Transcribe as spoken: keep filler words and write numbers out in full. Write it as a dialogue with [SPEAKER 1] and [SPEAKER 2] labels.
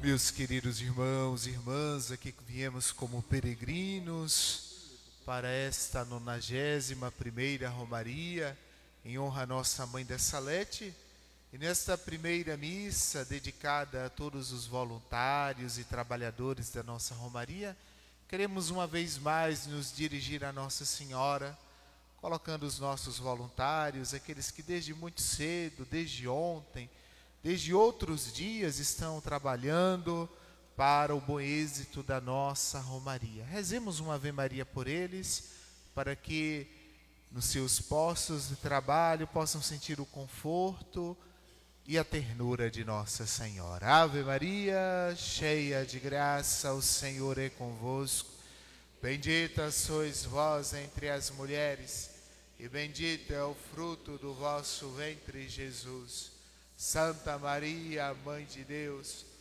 [SPEAKER 1] Meus queridos irmãos e irmãs, aqui que viemos como peregrinos para esta nonagésima primeira Romaria, em honra à nossa Mãe da Salete, e nesta primeira missa dedicada a todos os voluntários e trabalhadores da nossa Romaria, queremos uma vez mais nos dirigir a Nossa Senhora, colocando os nossos voluntários, aqueles que desde muito cedo, desde ontem, desde outros dias estão trabalhando para o bom êxito da nossa Romaria. Rezemos uma Ave Maria por eles, para que nos seus postos de trabalho possam sentir o conforto e a ternura de Nossa Senhora. Ave Maria, cheia de graça, o Senhor é convosco. Bendita sois vós entre as mulheres, e bendito é o fruto do vosso ventre, Jesus. Santa Maria, Mãe de Deus,